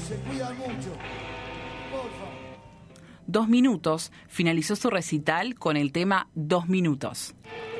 Se cuidan mucho. Porfa. 2 minutos finalizó su recital con el tema 2 minutos.